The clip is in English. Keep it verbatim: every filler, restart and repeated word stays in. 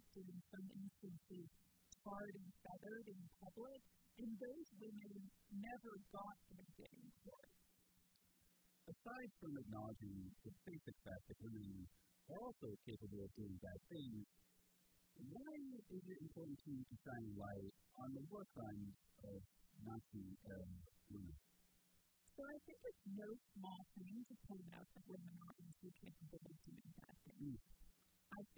depicted in some instances tarred and feathered in public, and those women never got their day in court. Aside from acknowledging the basic fact that women are also capable of doing bad things, why is it important to you to shine light on the war crimes of Nazi-era women? So I think it's no small thing to point out that women are also capable of doing bad things. Mm. I